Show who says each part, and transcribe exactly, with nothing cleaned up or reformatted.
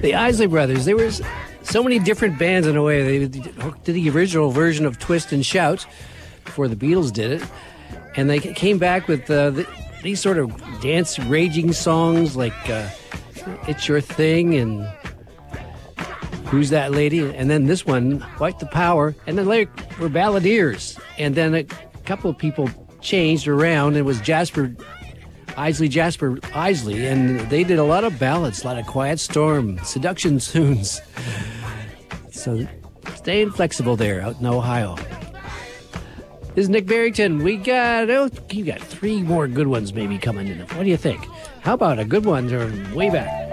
Speaker 1: The Isley Brothers. There was so many different bands in a way. They did the original version of Twist and Shout before the Beatles did it. And they came back with uh, the, these sort of dance raging songs like uh, It's Your Thing and Who's That Lady? And then this one, Fight the Power. And then later were Balladeers. And then a couple of people changed around. It was Jasper Isley, Jasper Isley, and they did a lot of ballads, a lot of Quiet Storm, Seduction tunes. So staying flexible there out in Ohio. This is Nick Barrington. We got, oh, you got three more good ones maybe coming in. What do you think? How about a good one from way back?